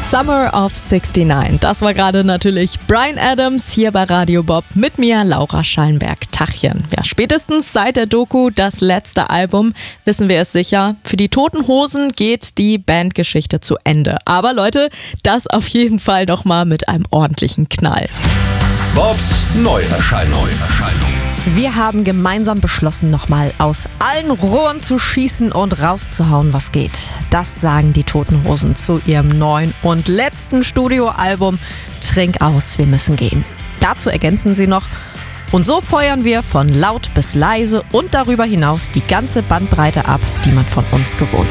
Summer of 69. Das war gerade natürlich Bryan Adams hier bei Radio Bob mit mir, Laura Schallenberg. Tachchen. Ja, spätestens seit der Doku Das letzte Album wissen wir es sicher. Für die Toten Hosen geht die Bandgeschichte zu Ende. Aber Leute, das auf jeden Fall nochmal mit einem ordentlichen Knall. Bobs Neuerscheinung. Wir haben gemeinsam beschlossen, nochmal aus allen Rohren zu schießen und rauszuhauen, was geht. Das sagen die Toten Hosen zu ihrem neuen und letzten Studioalbum Trink aus, wir müssen gehen. Dazu ergänzen sie noch: Und so feuern wir von laut bis leise und darüber hinaus die ganze Bandbreite ab, die man von uns gewohnt